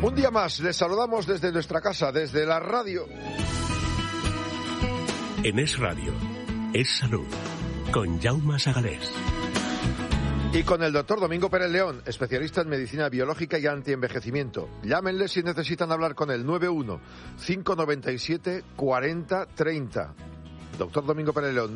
Un día más, les saludamos desde nuestra casa, desde la radio. En Es Radio, Es Salud, con Jaume Sagalés. Y con el doctor Domingo Pérez León, especialista en medicina biológica y antienvejecimiento. Llámenle si necesitan hablar con él, 91-597-4030. Doctor Domingo Pérez León,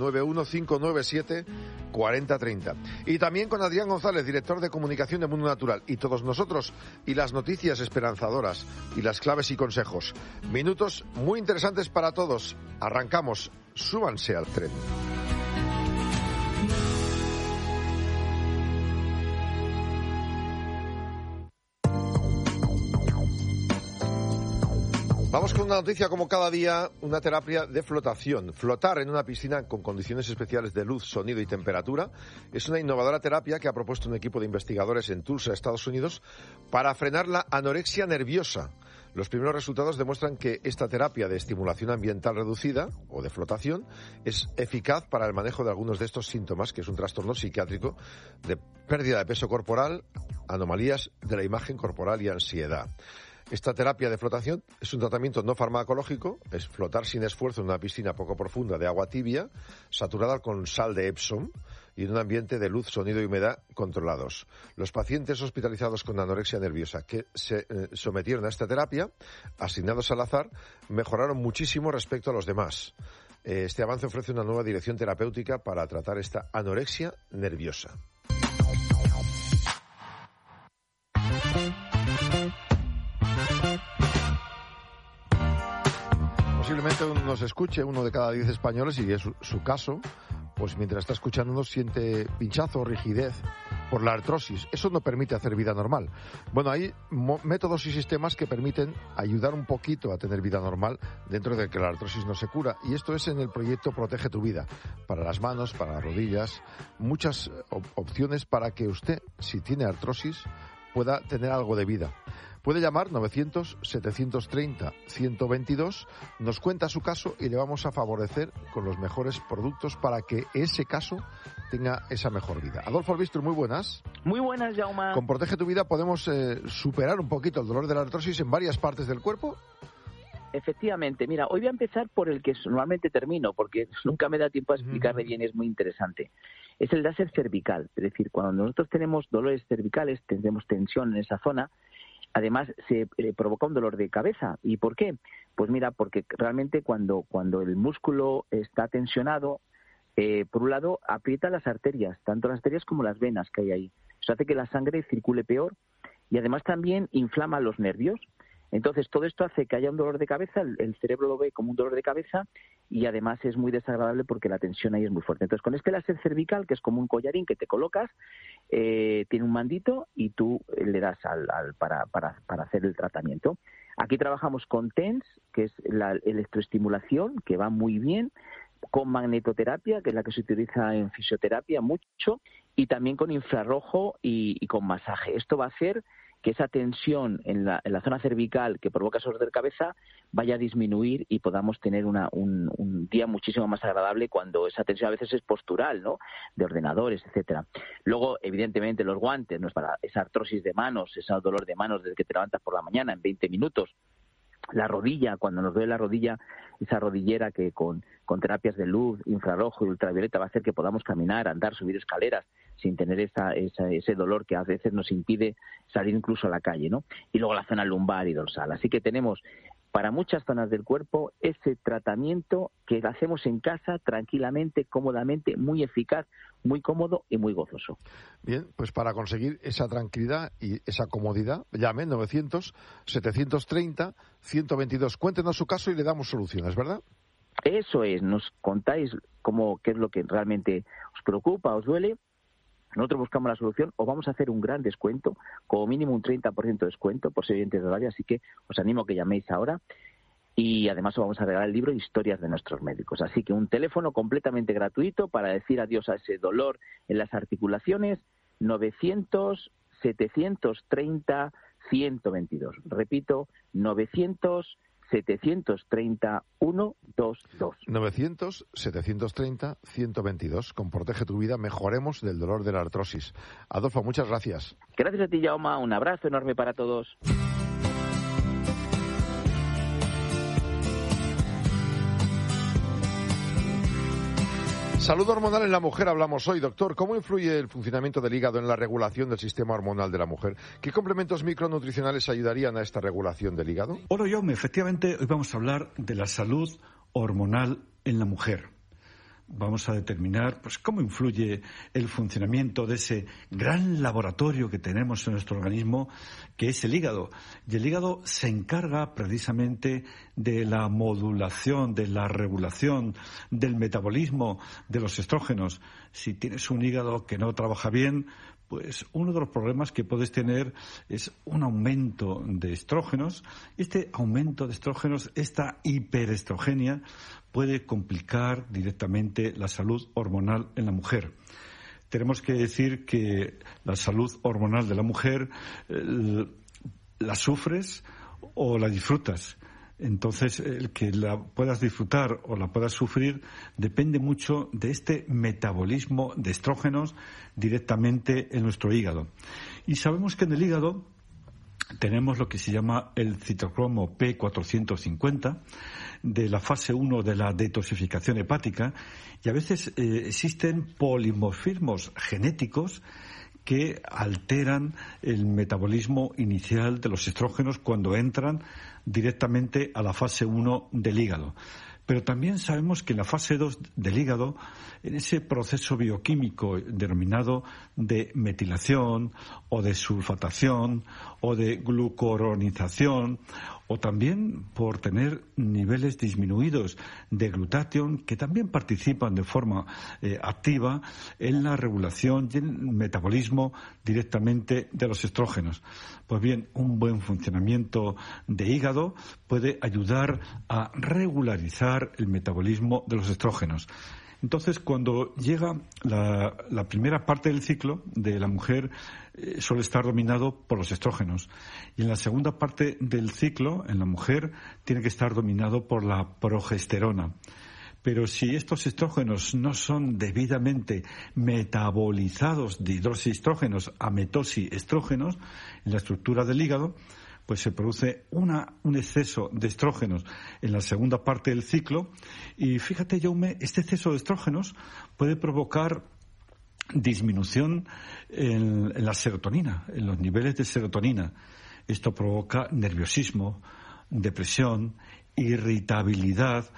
91-597-4030. Y también con Adrián González, director de comunicación de Mundo Natural. Y todos nosotros, y las noticias esperanzadoras, y las claves y consejos. Minutos muy interesantes para todos. Arrancamos. Súbanse al tren. Vamos con una noticia como cada día, una terapia de flotación. Flotar en una piscina con condiciones especiales de luz, sonido y temperatura es una innovadora terapia que ha propuesto un equipo de investigadores en Tulsa, Estados Unidos, para frenar la anorexia nerviosa. Los primeros resultados demuestran que esta terapia de estimulación ambiental reducida, o de flotación, es eficaz para el manejo de algunos de estos síntomas, que es un trastorno psiquiátrico de pérdida de peso corporal, anomalías de la imagen corporal y ansiedad. Esta terapia de flotación es un tratamiento no farmacológico, es flotar sin esfuerzo en una piscina poco profunda de agua tibia, saturada con sal de Epsom y en un ambiente de luz, sonido y humedad controlados. Los pacientes hospitalizados con anorexia nerviosa que se sometieron a esta terapia, asignados al azar, mejoraron muchísimo respecto a los demás. Este avance ofrece una nueva dirección terapéutica para tratar esta anorexia nerviosa. Posiblemente nos escuche uno de cada 10 españoles, y es su caso, pues mientras está escuchándonos siente pinchazo o rigidez por la artrosis. Eso no permite hacer vida normal. Bueno, hay métodos y sistemas que permiten ayudar un poquito a tener vida normal dentro de que la artrosis no se cura. Y esto es en el proyecto Protege tu Vida. Para las manos, para las rodillas, muchas opciones para que usted, si tiene artrosis, pueda tener algo de vida. Puede llamar 900-730-122, nos cuenta su caso y le vamos a favorecer con los mejores productos para que ese caso tenga esa mejor vida. Adolfo Albistro, muy buenas. Muy buenas, Jaume. Con Protege tu Vida podemos superar un poquito el dolor de la artrosis en varias partes del cuerpo. Efectivamente, mira, hoy voy a empezar por el que normalmente termino, porque nunca me da tiempo a explicarle bien, es muy interesante. Es el láser cervical, es decir, cuando nosotros tenemos dolores cervicales, tenemos tensión en esa zona, además se provoca un dolor de cabeza. ¿Y por qué? Pues mira, porque realmente cuando el músculo está tensionado, por un lado aprieta las arterias, tanto las arterias como las venas que hay ahí. Eso hace que la sangre circule peor y además también inflama los nervios. Entonces, todo esto hace que haya un dolor de cabeza, el cerebro lo ve como un dolor de cabeza y además es muy desagradable porque la tensión ahí es muy fuerte. Entonces, con este láser cervical, que es como un collarín que te colocas, tiene un mandito y tú le das para hacer el tratamiento. Aquí trabajamos con TENS, que es la electroestimulación, que va muy bien, con magnetoterapia, que es la que se utiliza en fisioterapia mucho, y también con infrarrojo y con masaje. Esto va a hacer que esa tensión en la zona cervical que provoca dolor de cabeza vaya a disminuir y podamos tener un día muchísimo más agradable cuando esa tensión a veces es postural, ¿no? De ordenadores, etcétera. Luego, evidentemente, los guantes, ¿no? Es para esa artrosis de manos, ese dolor de manos desde que te levantas por la mañana en 20 minutos. La rodilla, cuando nos duele la rodilla, esa rodillera que con terapias de luz, infrarrojo y ultravioleta va a hacer que podamos caminar, andar, subir escaleras sin tener ese dolor que a veces nos impide salir incluso a la calle, ¿no? Y luego la zona lumbar y dorsal. Así que tenemos para muchas zonas del cuerpo ese tratamiento que hacemos en casa tranquilamente, cómodamente, muy eficaz, muy cómodo y muy gozoso. Bien, pues para conseguir esa tranquilidad y esa comodidad, llame 900-730-122. Cuéntenos su caso y le damos soluciones, ¿verdad? Eso es, nos contáis qué es lo que realmente os preocupa, os duele. Nosotros buscamos la solución, os vamos a hacer un gran descuento, como mínimo un 30% de descuento por ser oyentes de radio, así que os animo a que llaméis ahora y además os vamos a regalar el libro Historias de nuestros médicos. Así que un teléfono completamente gratuito para decir adiós a ese dolor en las articulaciones, 900-730-122. Repito, 900-730-122. 900-730-122. Con Protege tu Vida mejoremos del dolor de la artrosis. Adolfo, muchas gracias. Gracias a ti, Jaume. Un abrazo enorme para todos. Salud hormonal en la mujer hablamos hoy, doctor. ¿Cómo influye el funcionamiento del hígado en la regulación del sistema hormonal de la mujer? ¿Qué complementos micronutricionales ayudarían a esta regulación del hígado? Hola, Jaume. Efectivamente, hoy vamos a hablar de la salud hormonal en la mujer. Vamos a determinar cómo influye el funcionamiento de ese gran laboratorio que tenemos en nuestro organismo, que es el hígado. Y el hígado se encarga precisamente de la modulación, de la regulación, del metabolismo de los estrógenos. Si tienes un hígado que no trabaja bien, pues uno de los problemas que puedes tener es un aumento de estrógenos. Este aumento de estrógenos, esta hiperestrogenia, puede complicar directamente la salud hormonal en la mujer. Tenemos que decir que la salud hormonal de la mujer la sufres o la disfrutas. Entonces, el que la puedas disfrutar o la puedas sufrir depende mucho de este metabolismo de estrógenos directamente en nuestro hígado. Y sabemos que en el hígado tenemos lo que se llama el citocromo P450 de la fase 1 de la detoxificación hepática, y a veces existen polimorfismos genéticos que alteran el metabolismo inicial de los estrógenos cuando entran directamente a la fase 1 del hígado. Pero también sabemos que en la fase 2 del hígado, en ese proceso bioquímico denominado de metilación o de sulfatación o de glucuronización, o también por tener niveles disminuidos de glutatión, que también participan de forma activa en la regulación y en el metabolismo directamente de los estrógenos. Pues bien, un buen funcionamiento de hígado puede ayudar a regularizar el metabolismo de los estrógenos. Entonces, cuando llega la primera parte del ciclo de la mujer, suele estar dominado por los estrógenos. Y en la segunda parte del ciclo, en la mujer, tiene que estar dominado por la progesterona. Pero si estos estrógenos no son debidamente metabolizados de hidroxiestrógenos a metoxiestrógenos en la estructura del hígado, pues se produce un exceso de estrógenos en la segunda parte del ciclo. Y fíjate, Jaume, este exceso de estrógenos puede provocar disminución en la serotonina, en los niveles de serotonina. Esto provoca nerviosismo, depresión, irritabilidad.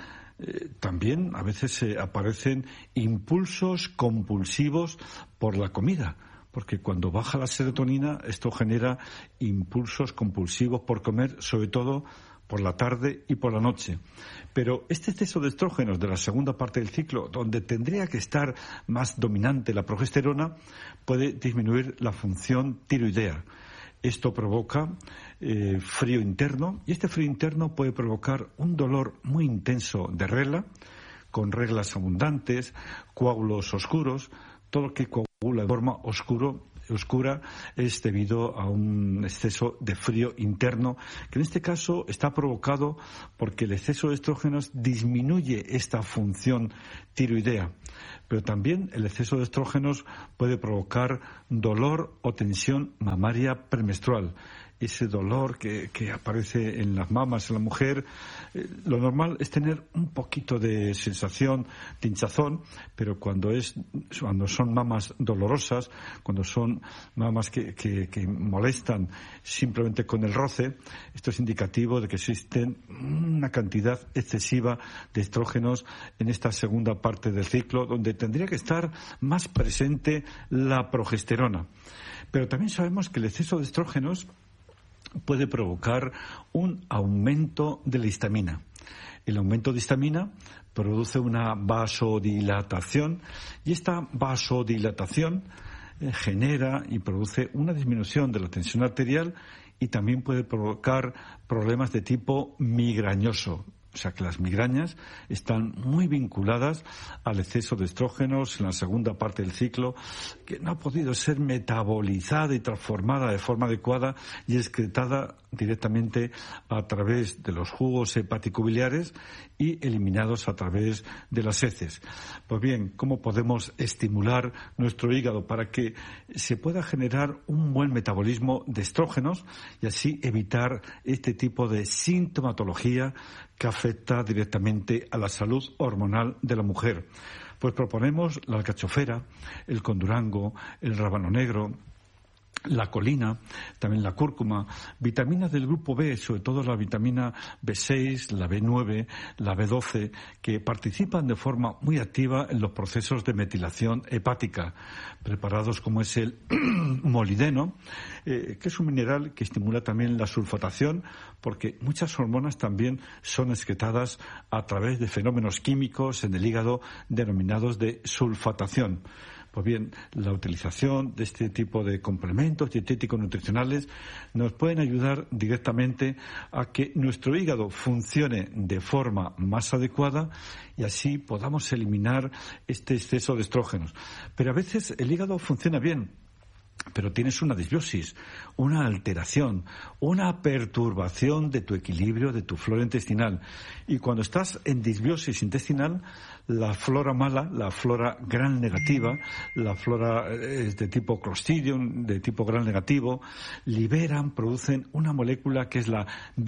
También a veces aparecen impulsos compulsivos por la comida, porque cuando baja la serotonina esto genera impulsos compulsivos por comer, sobre todo por la tarde y por la noche. Pero este exceso de estrógenos de la segunda parte del ciclo, donde tendría que estar más dominante la progesterona, puede disminuir la función tiroidea. Esto provoca frío interno, y este frío interno puede provocar un dolor muy intenso de regla, con reglas abundantes, coágulos oscuros. Todo lo que coagula de forma oscura es debido a un exceso de frío interno, que en este caso está provocado porque el exceso de estrógenos disminuye esta función tiroidea. Pero también el exceso de estrógenos puede provocar dolor o tensión mamaria premenstrual. Ese dolor que aparece en las mamas en la mujer, lo normal es tener un poquito de sensación de hinchazón, pero cuando son mamas dolorosas, cuando son mamas que molestan simplemente con el roce, esto es indicativo de que existen una cantidad excesiva de estrógenos en esta segunda parte del ciclo, donde tendría que estar más presente la progesterona. Pero también sabemos que el exceso de estrógenos puede provocar un aumento de la histamina. El aumento de histamina produce una vasodilatación, y esta vasodilatación genera y produce una disminución de la tensión arterial, y también puede provocar problemas de tipo migrañoso. O sea que las migrañas están muy vinculadas al exceso de estrógenos en la segunda parte del ciclo, que no ha podido ser metabolizada y transformada de forma adecuada y excretada directamente a través de los jugos hepático-biliares y eliminados a través de las heces. Pues bien, ¿cómo podemos estimular nuestro hígado para que se pueda generar un buen metabolismo de estrógenos y así evitar este tipo de sintomatología que afecta afecta directamente a la salud hormonal de la mujer. Pues proponemos la alcachofera, el condurango, el rábano negro, la colina, también la cúrcuma, vitaminas del grupo B, sobre todo la vitamina B6, la B9, la B12, que participan de forma muy activa en los procesos de metilación hepática, preparados como es el molibdeno, que es un mineral que estimula también la sulfatación, porque muchas hormonas también son excretadas a través de fenómenos químicos en el hígado denominados de sulfatación. Pues bien, la utilización de este tipo de complementos dietéticos nutricionales nos pueden ayudar directamente a que nuestro hígado funcione de forma más adecuada y así podamos eliminar este exceso de estrógenos. Pero a veces el hígado funciona bien, pero tienes una disbiosis, una alteración, una perturbación de tu equilibrio, de tu flora intestinal. Y cuando estás en disbiosis intestinal, la flora mala, la flora gram negativa, la flora de tipo Clostridium, de tipo gram negativo, producen una molécula que es la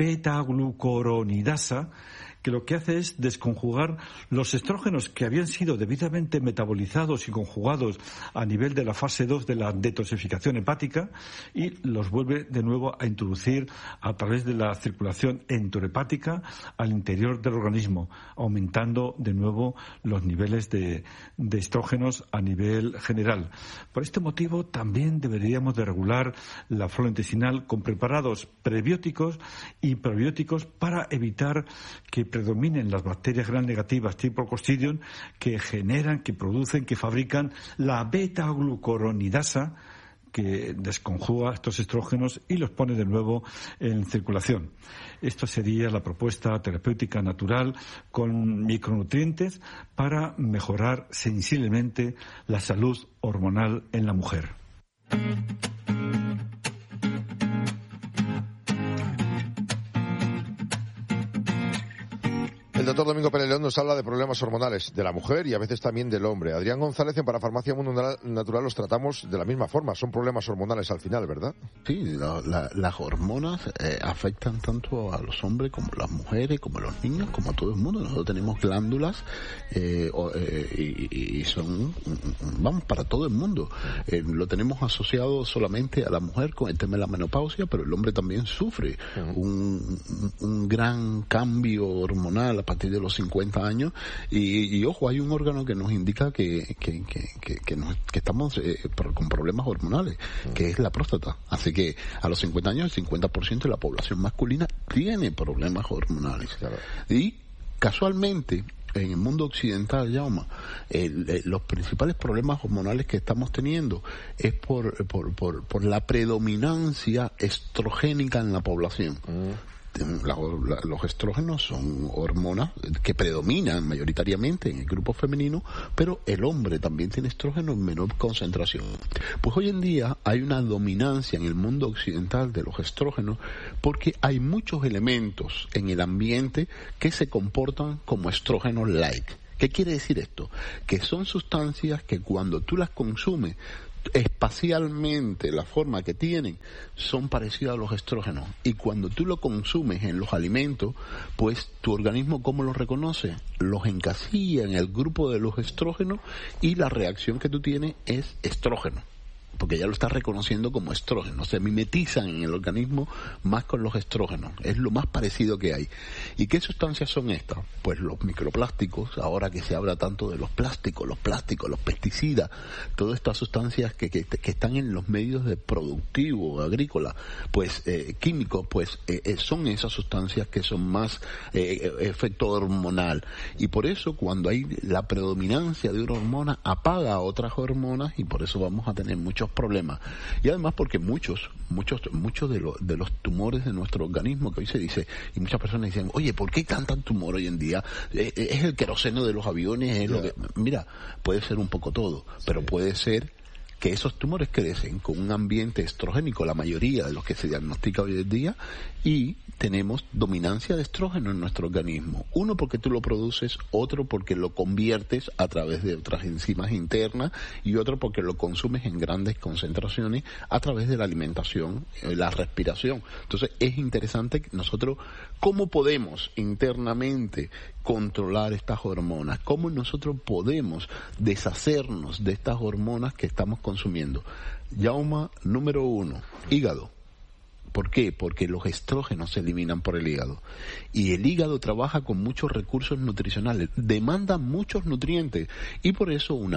beta-glucuronidasa, que lo que hace es desconjugar los estrógenos que habían sido debidamente metabolizados y conjugados a nivel de la fase 2 de la detoxificación hepática y los vuelve de nuevo a introducir a través de la circulación enterohepática al interior del organismo, aumentando de nuevo los niveles de estrógenos a nivel general. Por este motivo también deberíamos de regular la flora intestinal con preparados prebióticos y probióticos para evitar que predominen las bacterias gram negativas tipo Clostridium que generan, que producen, que fabrican la beta-glucuronidasa que desconjuga estos estrógenos y los pone de nuevo en circulación. Esto sería la propuesta terapéutica natural con micronutrientes para mejorar sensiblemente la salud hormonal en la mujer. El doctor Domingo Pérez León nos habla de problemas hormonales de la mujer y a veces también del hombre. Adrián González, en Parafarmacia Mundo Natural los tratamos de la misma forma. Son problemas hormonales al final, ¿verdad? Sí, las hormonas afectan tanto a los hombres como a las mujeres, como a los niños, como a todo el mundo. Nosotros tenemos glándulas y son, vamos, para todo el mundo. Lo tenemos asociado solamente a la mujer con el tema de la menopausia, pero el hombre también sufre un gran cambio hormonal a partir de los 50 años y ojo, hay un órgano que nos indica que estamos con problemas hormonales, que es la próstata. Así que a los 50 años el 50% de la población masculina tiene problemas hormonales. Claro. Y casualmente en el mundo occidental, Jaume, los principales problemas hormonales que estamos teniendo es por la predominancia estrogénica en la población. Los estrógenos son hormonas que predominan mayoritariamente en el grupo femenino, pero el hombre también tiene estrógenos en menor concentración. Pues hoy en día hay una dominancia en el mundo occidental de los estrógenos porque hay muchos elementos en el ambiente que se comportan como estrógenos-like. ¿Qué quiere decir esto? Que son sustancias que cuando tú las consumes, espacialmente la forma que tienen son parecidas a los estrógenos, y cuando tú lo consumes en los alimentos, pues tu organismo, ¿cómo los reconoce? Los encasilla en el grupo de los estrógenos y la reacción que tú tienes es estrógeno, porque ya lo estás reconociendo como estrógeno. Se mimetizan en el organismo más con los estrógenos. Es lo más parecido que hay. ¿Y qué sustancias son estas? Pues los microplásticos, ahora que se habla tanto de los plásticos, los pesticidas, todas estas sustancias que están en los medios de productivo, agrícola, pues químicos, pues son esas sustancias que son más efecto hormonal. Y por eso cuando hay la predominancia de una hormona, apaga a otras hormonas y por eso vamos a tener muchos problemas. Y además porque muchos de los tumores de nuestro organismo, que hoy se dice, y muchas personas dicen, oye, ¿por qué hay tanta tumor hoy en día? ¿Es el queroseno de los aviones? Mira, puede ser un poco todo, pero puede ser que esos tumores crecen con un ambiente estrogénico, la mayoría de los que se diagnostica hoy en día, y tenemos dominancia de estrógeno en nuestro organismo. Uno porque tú lo produces, otro porque lo conviertes a través de otras enzimas internas y otro porque lo consumes en grandes concentraciones a través de la alimentación, la respiración. Entonces es interesante que nosotros, ¿cómo podemos internamente controlar estas hormonas? ¿Cómo nosotros podemos deshacernos de estas hormonas que estamos consumiendo? Yauma, número 1, hígado. ¿Por qué? Porque los estrógenos se eliminan por el hígado. Y el hígado trabaja con muchos recursos nutricionales, demanda muchos nutrientes. Y por eso un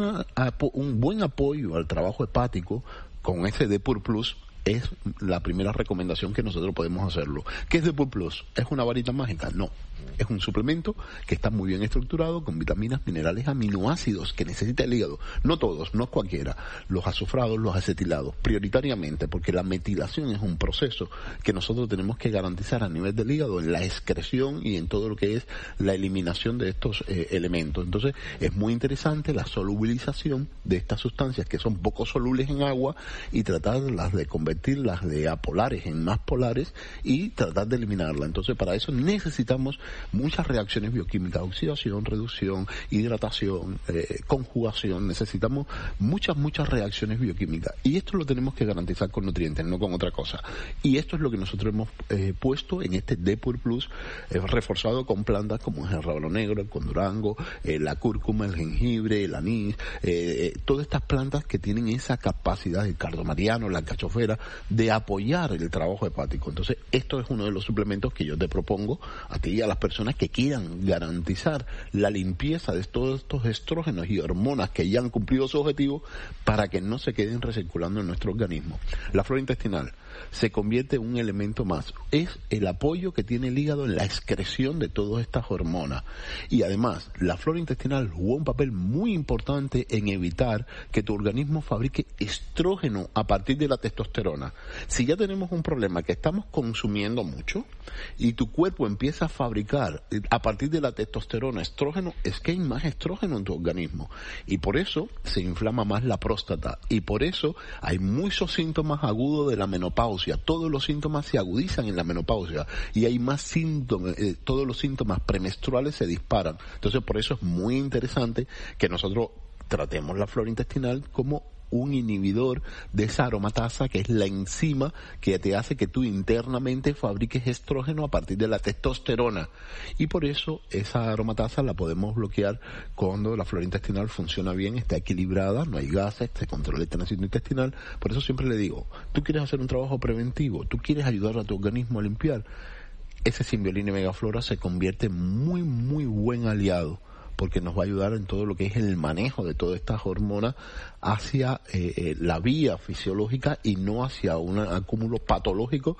buen apoyo al trabajo hepático con ese Depur Plus es la primera recomendación que nosotros podemos hacerlo. ¿Qué es Depur Plus? ¿Es una varita mágica? No. Es un suplemento que está muy bien estructurado con vitaminas, minerales, aminoácidos que necesita el hígado. No todos, no cualquiera. Los azufrados, los acetilados, prioritariamente, porque la metilación es un proceso que nosotros tenemos que garantizar a nivel del hígado en la excreción y en todo lo que es la eliminación de estos elementos. Entonces, es muy interesante la solubilización de estas sustancias que son poco solubles en agua y tratarlas de convertirlas de apolares en más polares y tratar de eliminarla. Entonces, para eso necesitamos muchas reacciones bioquímicas, oxidación, reducción, hidratación, conjugación. Necesitamos muchas reacciones bioquímicas y esto lo tenemos que garantizar con nutrientes, no con otra cosa. Y esto es lo que nosotros hemos puesto en este Depur Plus, reforzado con plantas como el rábano negro, el condorango, la cúrcuma, el jengibre, el anís, todas estas plantas que tienen esa capacidad, el cardomariano, la alcachofera, de apoyar el trabajo hepático. Entonces, esto es uno de los suplementos que yo te propongo a ti y a las personas que quieran garantizar la limpieza de todos estos estrógenos y hormonas que ya han cumplido su objetivo para que no se queden recirculando en nuestro organismo. La flora intestinal se convierte en un elemento más. Es el apoyo que tiene el hígado en la excreción de todas estas hormonas. Y además, la flora intestinal juega un papel muy importante en evitar que tu organismo fabrique estrógeno a partir de la testosterona. Si ya tenemos un problema que estamos consumiendo mucho y tu cuerpo empieza a fabricar a partir de la testosterona estrógeno, es que hay más estrógeno en tu organismo. Y por eso se inflama más la próstata. Y por eso hay muchos síntomas agudos de la menopausia. Todos los síntomas se agudizan en la menopausia y hay más síntomas, todos los síntomas premenstruales se disparan. Entonces, por eso es muy interesante que nosotros tratemos la flora intestinal como un inhibidor de esa aromatasa, que es la enzima que te hace que tú internamente fabriques estrógeno a partir de la testosterona. Y por eso esa aromatasa la podemos bloquear cuando la flora intestinal funciona bien, está equilibrada, no hay gases, se controla el tránsito intestinal. Por eso siempre le digo, tú quieres hacer un trabajo preventivo, tú quieres ayudar a tu organismo a limpiar, ese Symbiolin Megaflora se convierte en muy buen aliado, porque nos va a ayudar en todo lo que es el manejo de todas estas hormonas hacia la vía fisiológica y no hacia un acúmulo patológico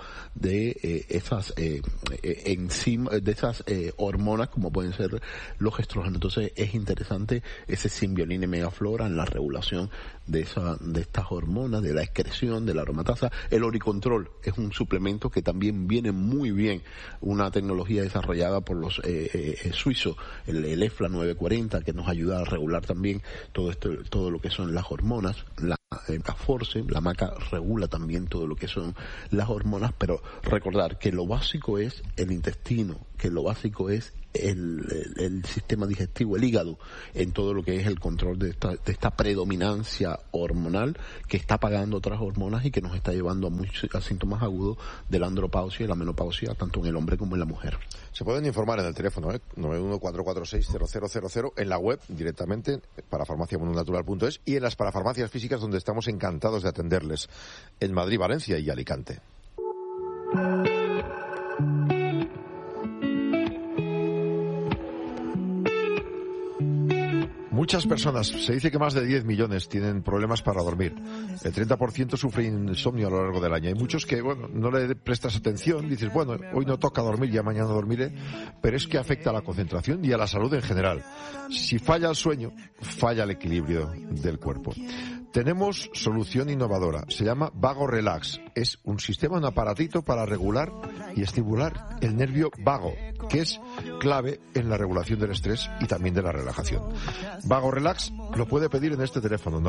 de esas enzimas, de esas hormonas como pueden ser los estrógenos. Entonces es interesante ese Symbiolin Megaflora en la regulación de estas hormonas, de la excreción, de la aromatasa. El Oricontrol es un suplemento que también viene muy bien, una tecnología desarrollada por los suizos, el EFLA 940, que nos ayuda a regular también todo lo que son las hormonas. La Force, la maca, regula también todo lo que son las hormonas, pero recordar que lo básico es el intestino, que lo básico es el sistema digestivo, el hígado, en todo lo que es el control de esta predominancia hormonal que está apagando otras hormonas y que nos está llevando a síntomas agudos de la andropausia y la menopausia, tanto en el hombre como en la mujer. Se pueden informar en el teléfono 914460000, en la web directamente para farmaciamononatural.es y en las parafarmacias físicas, donde estamos encantados de atenderles en Madrid, Valencia y Alicante. Muchas personas, se dice que más de 10 millones tienen problemas para dormir. El 30% sufre insomnio a lo largo del año. Hay muchos que, no le prestas atención, dices, hoy no toca dormir, ya mañana dormiré, pero es que afecta a la concentración y a la salud en general. Si falla el sueño, falla el equilibrio del cuerpo. Tenemos solución innovadora. Se llama Vago Relax. Es un sistema, un aparatito para regular y estimular el nervio vago, que es clave en la regulación del estrés y también de la relajación. Vago Relax lo puede pedir en este teléfono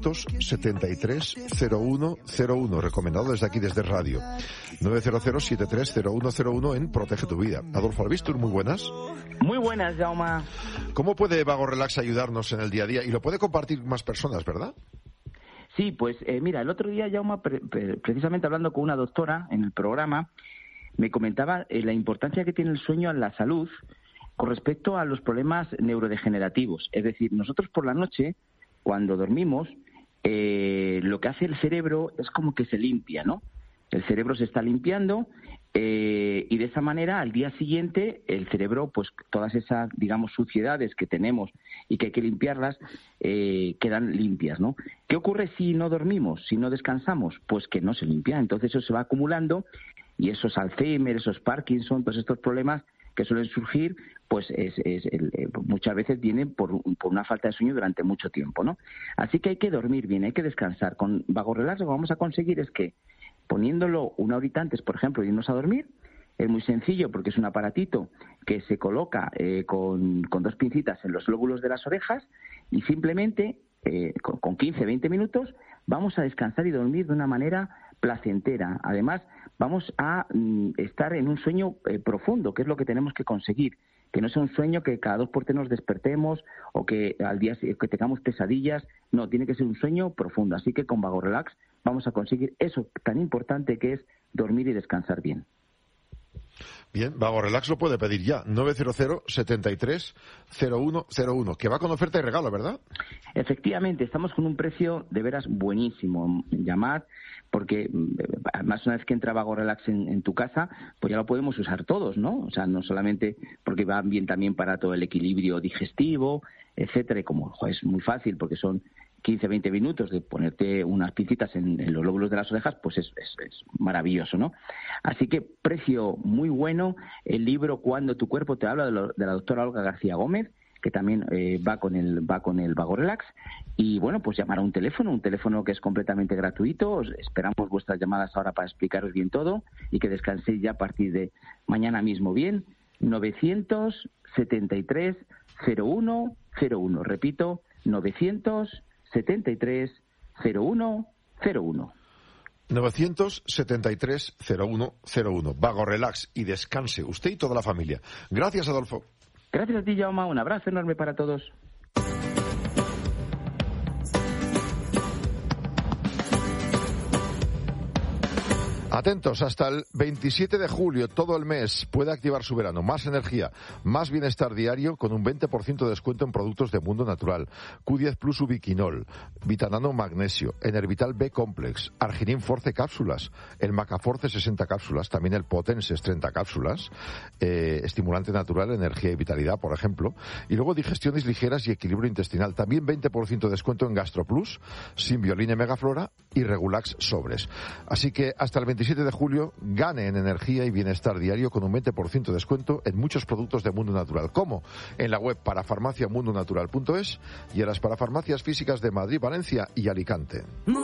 973-0101, recomendado desde aquí, desde radio. 900-730101 en Protege tu Vida. Adolfo Albistur, muy buenas. Muy buenas, Jaume. ¿Cómo puede Vago Relax ayudarnos en el día a día? Y lo puede compartir más personas, ¿verdad? Sí, pues mira, el otro día, Jaume, precisamente hablando con una doctora en el programa, me comentaba la importancia que tiene el sueño en la salud con respecto a los problemas neurodegenerativos. Es decir, nosotros por la noche, cuando dormimos, lo que hace el cerebro es como que se limpia, ¿no? El cerebro se está limpiando y de esa manera al día siguiente el cerebro, pues todas esas, digamos, suciedades que tenemos y que hay que limpiarlas, quedan limpias, ¿no? ¿Qué ocurre si no dormimos, si no descansamos? Pues que no se limpia, entonces eso se va acumulando y esos Alzheimer, esos Parkinson, todos estos problemas que suelen surgir, pues muchas veces vienen por una falta de sueño durante mucho tiempo, ¿no? Así que hay que dormir bien, hay que descansar. Con Vago Relax lo que vamos a conseguir es que poniéndolo una horita antes, por ejemplo, de irnos a dormir, es muy sencillo porque es un aparatito que se coloca con 2 pincitas en los lóbulos de las orejas y simplemente con 15-20 minutos vamos a descansar y dormir de una manera placentera. Además, vamos a estar en un sueño profundo, que es lo que tenemos que conseguir. Que no sea un sueño que cada 2 por 3 nos despertemos o que al día que tengamos pesadillas. No, tiene que ser un sueño profundo. Así que con Vago Relax vamos a conseguir eso tan importante que es dormir y descansar bien. Bien, Vago Relax lo puede pedir ya, 900-73-0101, que va con oferta y regalo, ¿verdad? Efectivamente, estamos con un precio de veras buenísimo. Llamad, porque además una vez que entra Vago Relax en tu casa, pues ya lo podemos usar todos, ¿no? O sea, no solamente porque va bien también para todo el equilibrio digestivo, etcétera, y como es muy fácil porque son 15-20 minutos de ponerte unas pincitas en los lóbulos de las orejas, pues es maravilloso, ¿no? Así que precio muy bueno. El libro Cuando tu cuerpo te habla, de la doctora Olga García Gómez, que también va con el Vago Relax. Y bueno, pues llamar a un teléfono que es completamente gratuito. Esperamos vuestras llamadas ahora para explicaros bien todo y que descanséis ya a partir de mañana mismo bien. 973-0101. Repito, 973-0101. 973-0101. Vago Relax y descanse usted y toda la familia. Gracias, Adolfo. Gracias a ti, Jaume. Un abrazo enorme para todos. Atentos, hasta el 27 de julio, todo el mes, puede activar su verano. Más energía, más bienestar diario con un 20% de descuento en productos de Mundo Natural. Q10 Plus Ubiquinol, Vitanano Magnesio, Enervital B Complex, Arginin Force cápsulas, el Macaforce 60 cápsulas, también el Potenses 30 cápsulas, estimulante natural, energía y vitalidad, por ejemplo. Y luego digestiones ligeras y equilibrio intestinal. También 20% de descuento en GastroPlus, Simbioline Megaflora y Regulax Sobres. Así que hasta el 27 de julio gane en energía y bienestar diario con un 20% de descuento en muchos productos de Mundo Natural. ¿Cómo? En la web parafarmaciamundonatural.es y en las parafarmacias físicas de Madrid, Valencia y Alicante.